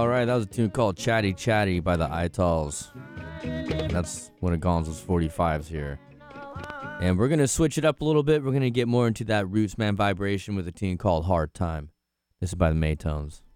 All right, that was a tune called Chatty Chatty by the Itals. That's one of Gonzo's 45s here. And we're going to switch it up a little bit. We're going to get more into that Rootsman vibration with a tune called Hard Time. This is by the Maytones.